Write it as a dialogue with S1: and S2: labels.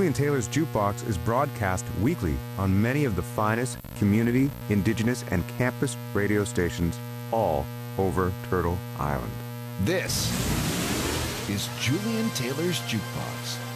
S1: Julian Taylor's Jukebox is broadcast weekly on many of the finest community, indigenous, and campus radio stations all over Turtle Island.
S2: This is Julian Taylor's Jukebox.